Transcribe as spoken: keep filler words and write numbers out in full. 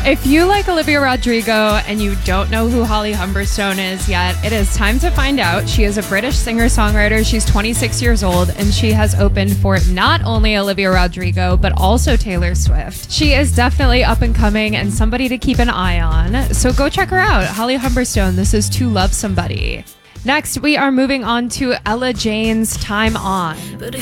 If you like Olivia Rodrigo and you don't know who Holly Humberstone is yet, it is time to find out. She is a British singer-songwriter. She's twenty-six years old, and she has opened for not only Olivia Rodrigo, but also Taylor Swift. She is definitely up and coming and somebody to keep an eye on. So go check her out. Holly Humberstone, this is To Love Somebody. Next, we are moving on to Ella Jane's Time On. But